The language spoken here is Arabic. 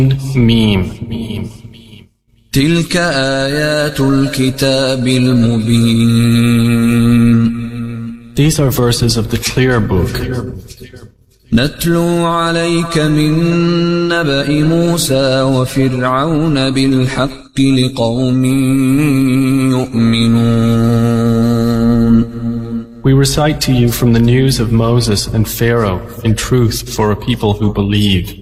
ميم. تلك آيات الكتاب المبين. These are verses of the clear book. نتلو عليك من نبأ موسى وفرعون بالحق لقوم يؤمنون. We recite to you from the news of Moses and Pharaoh in truth for a people who believe.